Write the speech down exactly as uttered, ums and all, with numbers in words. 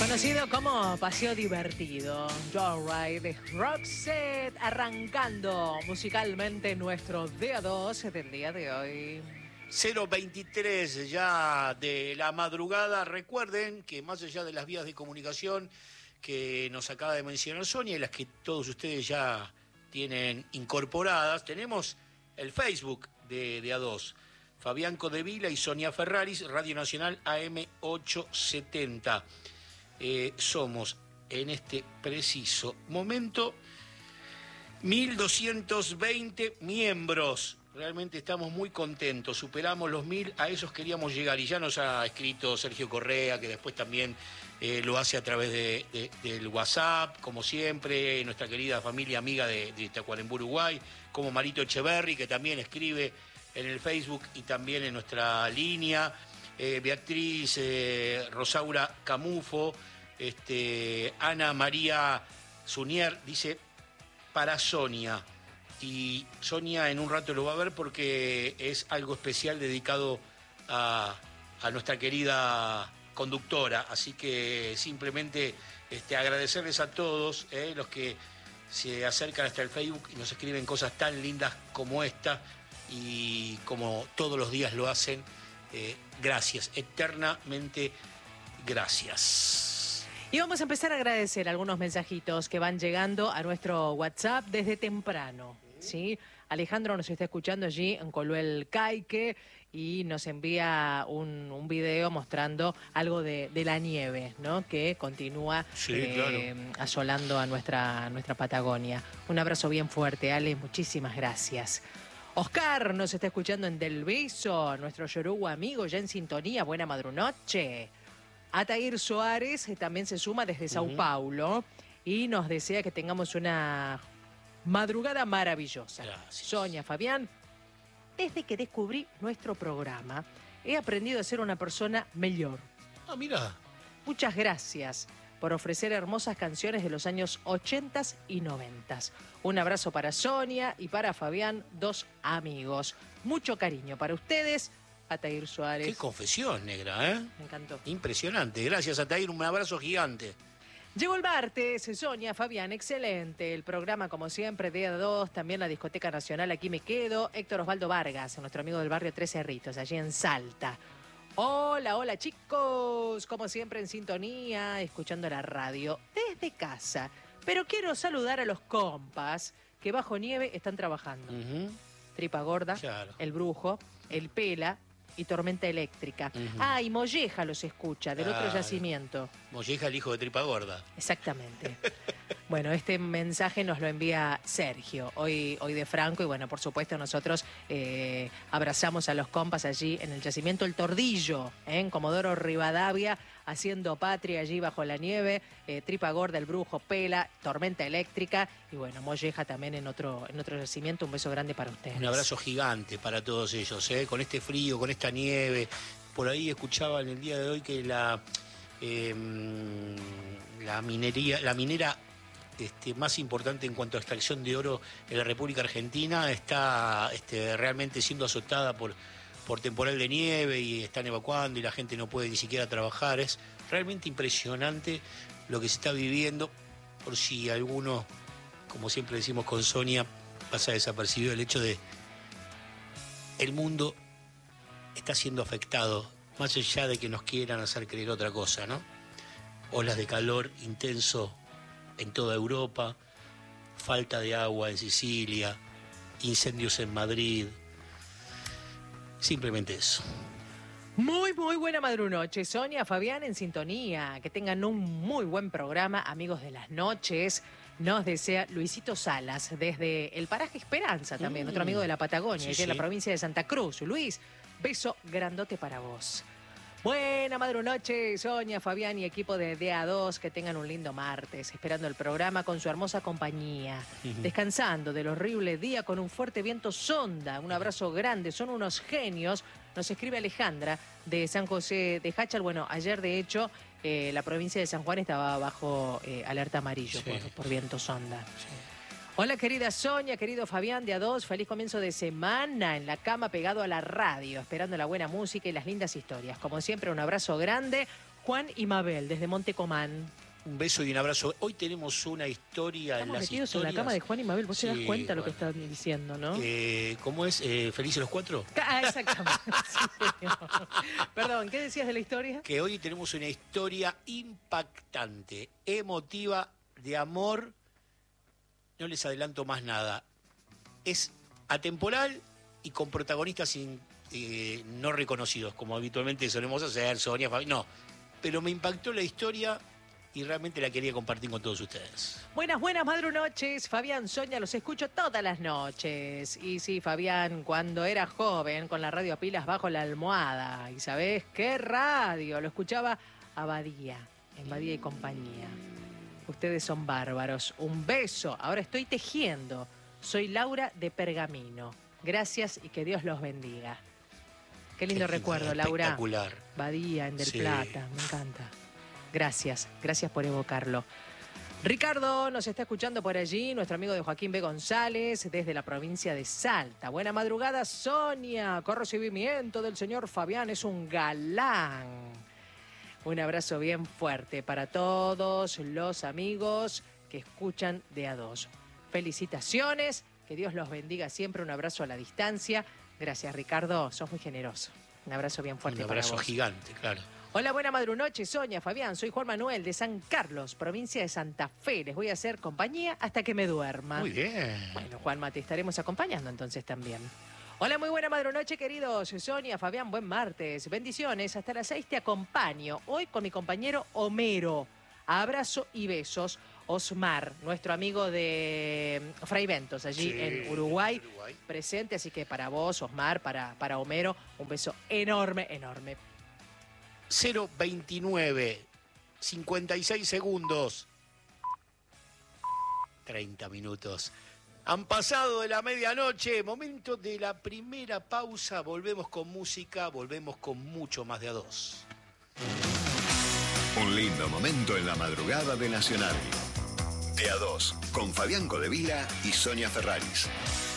Conocido como Paseo Divertido, Joyride de Roxette, arrancando musicalmente nuestro día dos del día de hoy. cero veintitrés ya de la madrugada. Recuerden que más allá de las vías de comunicación que nos acaba de mencionar Sonia y las que todos ustedes ya tienen incorporadas, tenemos el Facebook de, de A dos. Fabián Codevila y Sonia Ferraris, Radio Nacional A M ochocientos setenta. Eh, somos en este preciso momento mil doscientos veinte miembros. Realmente estamos muy contentos, superamos los mil, a esos queríamos llegar y ya nos ha escrito Sergio Correa, que después también eh, lo hace a través de, de, del WhatsApp, como siempre, nuestra querida familia amiga de, de Tacuarembó, Uruguay, como Marito Echeverri, que también escribe en el Facebook y también en nuestra línea, eh, Beatriz eh, Rosaura Camufo, este, Ana María Sunier, dice, para Sonia. Y Sonia en un rato lo va a ver porque es algo especial dedicado a, a nuestra querida conductora. Así que simplemente este, agradecerles a todos eh, los que se acercan hasta el Facebook y nos escriben cosas tan lindas como esta y como todos los días lo hacen. Eh, gracias, eternamente gracias. Y vamos a empezar a agradecer algunos mensajitos que van llegando a nuestro WhatsApp desde temprano, ¿sí? Alejandro nos está escuchando allí en Coluel Caique y nos envía un, un video mostrando algo de, de la nieve, ¿no? Que continúa sí, eh, claro. asolando a nuestra, nuestra Patagonia. Un abrazo bien fuerte, Ale, muchísimas gracias. Oscar nos está escuchando en Del Viso, nuestro yoruba amigo ya en sintonía, buena madrunoche. Atair Soares eh, también se suma desde Sao uh-huh. Paulo y nos desea que tengamos una madrugada maravillosa. Gracias. Sonia, Fabián, desde que descubrí nuestro programa, he aprendido a ser una persona mejor. Ah, mira. Muchas gracias por ofrecer hermosas canciones de los años ochenta y noventa. Un abrazo para Sonia y para Fabián, dos amigos. Mucho cariño para ustedes. Atair Suárez. Qué confesión, negra, ¿eh? Me encantó. Impresionante. Gracias, Atair. Un abrazo gigante. Llegó el martes, Sonia, Fabián, excelente. El programa, como siempre, de A dos, también la Discoteca Nacional, Aquí Me Quedo. Héctor Osvaldo Vargas, nuestro amigo del barrio Tres Cerritos, allí en Salta. Hola, hola, chicos. Como siempre, en sintonía, escuchando la radio desde casa. Pero quiero saludar a los compas que bajo nieve están trabajando. Uh-huh. Tripa Gorda, claro. El Brujo, El Pela y Tormenta Eléctrica. Uh-huh. Ah, y Molleja los escucha, del ah, otro yacimiento. Molleja, el hijo de Tripa Gorda. Exactamente. Bueno, este mensaje nos lo envía Sergio, hoy, hoy de Franco, y bueno, por supuesto nosotros eh, abrazamos a los compas allí en el yacimiento El Tordillo, ¿eh? En Comodoro Rivadavia, haciendo patria allí bajo la nieve, eh, Tripa Gorda, El Brujo, Pela, Tormenta Eléctrica, y bueno, Molleja también en otro, en otro yacimiento. Un beso grande para ustedes. Un abrazo gigante para todos ellos, ¿eh? Con este frío, con esta nieve. Por ahí escuchaba en el día de hoy que la, eh, la minería, la minera Este, más importante en cuanto a extracción de oro en la República Argentina está este, realmente siendo azotada por, por temporal de nieve y están evacuando y la gente no puede ni siquiera trabajar. Es realmente impresionante lo que se está viviendo. Por si alguno, como siempre decimos con Sonia, pasa desapercibido el hecho de el mundo está siendo afectado, más allá de que nos quieran hacer creer otra cosa, ¿no? Olas de calor intenso en toda Europa, falta de agua en Sicilia, incendios en Madrid, simplemente eso. Muy, muy buena madrunoche, Sonia, Fabián en sintonía, que tengan un muy buen programa, amigos de las noches, nos desea Luisito Salas, desde el paraje Esperanza también, mm. otro amigo de la Patagonia, sí, allá sí. en la provincia de Santa Cruz. Luis, beso grandote para vos. Buena madrunoche, Sonia, Fabián y equipo de D A dos, que tengan un lindo martes, esperando el programa con su hermosa compañía, uh-huh. descansando del horrible día con un fuerte viento sonda. Un abrazo grande, son unos genios. Nos escribe Alejandra de San José de Jáchal. Bueno, ayer de hecho eh, la provincia de San Juan estaba bajo eh, alerta amarillo sí. por, por viento sonda. Sí. Hola querida Sonia, querido Fabián de A dos, feliz comienzo de semana en la cama pegado a la radio, esperando la buena música y las lindas historias. Como siempre, un abrazo grande. Juan y Mabel, desde Montecomán. Un beso y un abrazo. Hoy tenemos una historia Estamos en las metidos historias. en la cama de Juan y Mabel. Vos Sí, te das cuenta bueno. lo que están diciendo, ¿no? Eh, ¿Cómo es? Eh, ¿Felices los cuatro? Ah, exactamente. Sí. Perdón, ¿qué decías de la historia? Que hoy tenemos una historia impactante, emotiva, de amor. No les adelanto más nada. Es atemporal y con protagonistas sin, eh, no reconocidos, como habitualmente solemos hacer, Sonia, Fabi. No, pero me impactó la historia y realmente la quería compartir con todos ustedes. Buenas, buenas madrunoches. Fabián, Sonia, los escucho todas las noches. Y sí, Fabián, cuando era joven, con la radio a pilas bajo la almohada. ¿Y sabés qué radio? Lo escuchaba a Badía, en Badía y compañía. Ustedes son bárbaros. Un beso. Ahora estoy tejiendo. Soy Laura de Pergamino. Gracias y que Dios los bendiga. Qué lindo Qué recuerdo, Laura. Espectacular. Badía, en Del Sí. Plata. Me encanta. Gracias. Gracias por evocarlo. Ricardo nos está escuchando por allí, nuestro amigo de Joaquín B. González, desde la provincia de Salta. Buena madrugada, Sonia. Con recibimiento del señor Fabián, es un galán. Un abrazo bien fuerte para todos los amigos que escuchan de a dos. Felicitaciones, que Dios los bendiga siempre. Un abrazo a la distancia. Gracias, Ricardo, sos muy generoso. Un abrazo bien fuerte Un para abrazo vos. gigante, claro. Hola, buena madrunoche, Sonia, Fabián. Soy Juan Manuel de San Carlos, provincia de Santa Fe. Les voy a hacer compañía hasta que me duerma. Muy bien. Bueno, Juanma, te estaremos acompañando entonces también. Hola, muy buena madrunoche, queridos. Sonia, Fabián, buen martes. Bendiciones. Hasta las seis te acompaño. Hoy con mi compañero Homero. Abrazo y besos. Osmar, nuestro amigo de Fray Ventos, allí Sí, en Uruguay, Uruguay. presente. Así que para vos, Osmar, para, para Homero, un beso enorme, enorme. cero veintinueve, cincuenta y seis segundos, treinta minutos. Han pasado de la medianoche, momento de la primera pausa. Volvemos con música, volvemos con mucho más de a dos. Un lindo momento en la madrugada de Nacional. De a dos, con Fabián Codevila y Sonia Ferraris.